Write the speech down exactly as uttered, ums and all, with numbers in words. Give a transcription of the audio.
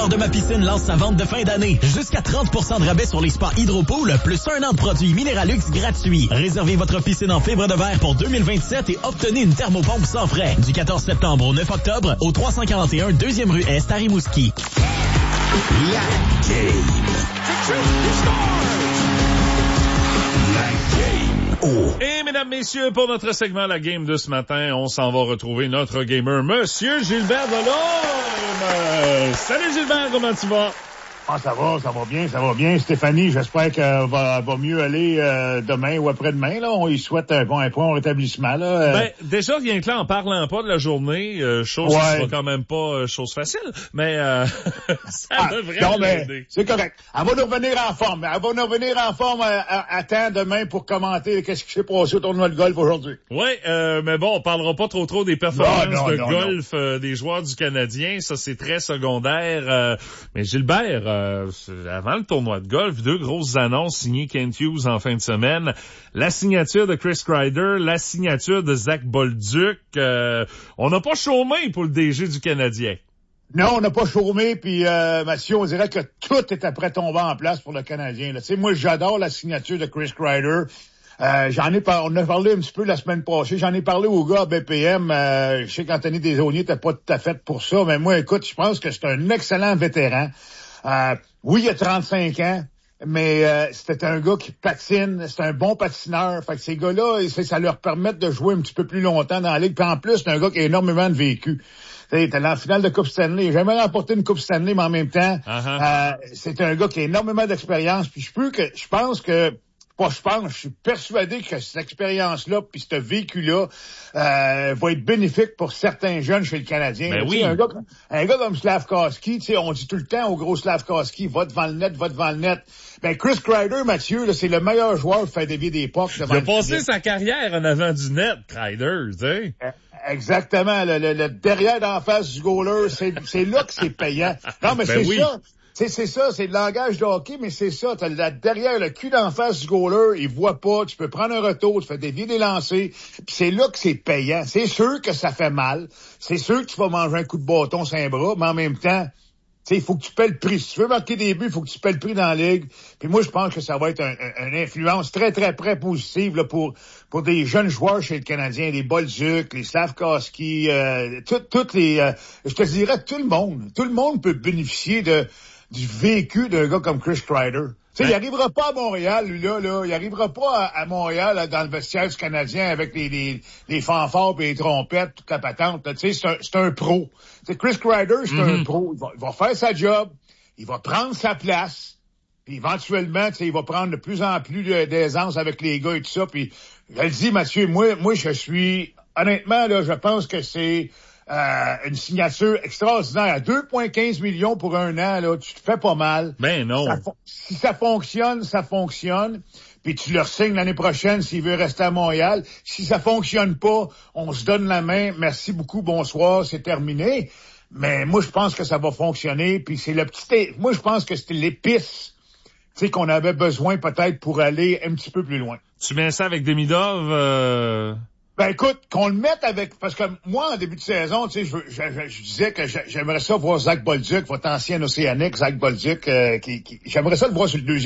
Bord de ma piscine lance sa vente de fin d'année. Jusqu'à trente pour cent de rabais sur les spas Hydropool, plus un an de produits Minéralux gratuits. Réservez votre piscine en fibre de verre pour deux mille vingt-sept et obtenez une thermopompe sans frais. Du quatorze septembre au neuf octobre, au trois cent quarante et un deuxième rue Est à Rimouski. La game. Et mesdames, messieurs, pour notre segment La Game de ce matin, on s'en va retrouver notre gamer, Monsieur Gilbert Delorme. Salut Gilbert, comment tu vas? Ah, ça va, ça va bien, ça va bien. Stéphanie, j'espère qu'elle va, va mieux aller euh, demain ou après-demain. Là, on lui souhaite un bon, un bon rétablissement. Là. Euh... Ben, déjà, rien que là, en parlant pas de la journée, euh, chose ouais. qui sera quand même pas euh, chose facile, mais euh, ça ah, devrait non, l'aider. C'est correct. Elle va nous revenir en forme. Elle va nous revenir en forme à, à, à temps demain pour commenter qu'est-ce qui s'est passé au tournoi de golf aujourd'hui. Oui, euh, mais bon, on parlera pas trop trop des performances non, non, de non, golf non. Euh, des joueurs du Canadien. Ça, c'est très secondaire. Euh, mais Gilbert... Euh, avant le tournoi de golf, deux grosses annonces signées Kent Hughes en fin de semaine. La signature de Chris Kreider, la signature de Zach Bolduc. Euh, on n'a pas chômé pour le D G du Canadien. Non, on n'a pas chômé, puis euh, Mathieu, on dirait que tout est après tombé en place pour le Canadien. Tu sais, moi, j'adore la signature de Chris Kreider. Euh, j'en ai par... on a parlé un petit peu la semaine passée. J'en ai parlé au gars à B P M. Euh, je sais qu'Anthony Desaulniers n'était pas tout à fait pour ça, mais moi, écoute, je pense que c'est un excellent vétéran. Euh, oui, il a trente-cinq ans, mais euh, c'était un gars qui patine, c'est un bon patineur. Fait que ces gars-là, ça leur permet de jouer un petit peu plus longtemps dans la ligue. Puis en plus, c'est un gars qui a énormément de vécu. Il était dans la finale de Coupe Stanley. Il n'a jamais remporté une Coupe Stanley, mais en même temps, uh-huh. euh, c'est un gars qui a énormément d'expérience. Puis je peux que je pense que Pas je pense, je suis persuadé que cette expérience-là puis ce vécu-là euh, va être bénéfique pour certains jeunes chez le Canadien. Ben oui. Un gars, un gars comme Slavkovski, on dit tout le temps au gros Slavkovski, va devant le net, va devant le net. Ben Chris Kreider, Mathieu, là, c'est le meilleur joueur pour faire dévier des pucks. Il a passé sa carrière en avant du net, Kreider, tu sais. Exactement. Le, le, le derrière d'en face du goaler, c'est, c'est là que c'est payant. Non, mais ben c'est oui. ça. C'est, c'est ça, c'est le langage de hockey, mais c'est ça. T'as la, derrière le cul d'en face du goaler, il voit pas, tu peux prendre un retour, tu fais dévier des lancers, puis c'est là que c'est payant. C'est sûr que ça fait mal, c'est sûr que tu vas manger un coup de bâton sur un bras, mais en même temps, tu sais, il faut que tu paies le prix. Si tu veux marquer des buts, il faut que tu paies le prix dans la ligue. Puis moi, je pense que ça va être un, un, une influence très, très, très positive là, pour pour des jeunes joueurs chez le Canadien, les Bolduc, les Slavkovski, euh, toutes les... Euh, je te dirais, tout le monde. Tout le monde peut bénéficier de du vécu d'un gars comme Chris Kreider. Tu sais, ben, il arrivera pas à Montréal, lui, là, là. Il arrivera pas à, à Montréal, là, dans le vestiaire du Canadien, avec les, les, les fanfares et les trompettes, toute la patente. Tu sais, c'est un, c'est un pro. T'sais, Chris Kreider, c'est mm-hmm. un pro. Il va, il va faire sa job. Il va prendre sa place. Puis éventuellement, tu sais, il va prendre de plus en plus d'aisance avec les gars et tout ça. Puis, je le dis, Mathieu, moi, moi, je suis, honnêtement, là, je pense que c'est, Euh, une signature extraordinaire. deux virgule quinze millions pour un an, là, tu te fais pas mal. Ben non. Ça, si ça fonctionne, ça fonctionne. Puis tu leur signes l'année prochaine s'il veut rester à Montréal. Si ça fonctionne pas, on se donne la main. Merci beaucoup, bonsoir, c'est terminé. Mais moi, je pense que ça va fonctionner. Puis c'est le petit... Moi, je pense que c'était l'épice, tu sais, qu'on avait besoin peut-être pour aller un petit peu plus loin. Tu mets ça avec Demidov... Euh... Ben écoute, qu'on le mette avec... Parce que moi, en début de saison, tu sais, je, je, je, je disais que j'aimerais ça voir Zach Bolduc, votre ancien Océanique, Zach Bolduc, euh, qui, qui, j'aimerais ça le voir sur le deuxième